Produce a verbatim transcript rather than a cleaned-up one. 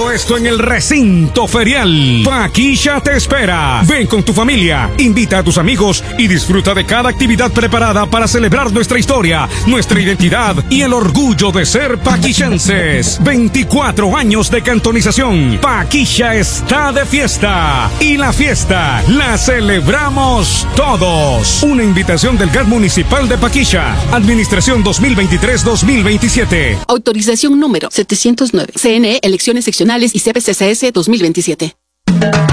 Todo esto en el recinto ferial. Paquilla te espera. Ven con tu familia, invita a tus amigos y disfruta de cada actividad preparada para celebrar nuestra historia, nuestra identidad y el orgullo de ser paquillenses. veinticuatro años de cantonización. Paquilla está de fiesta. Y la fiesta la celebramos todos. Una invitación del G A T Municipal de Paquilla. Administración dos mil veintitrés dos mil veintisiete. Autorización número setecientos nueve. C N E, elecciones seccionales y C P C C S dos mil veintisiete.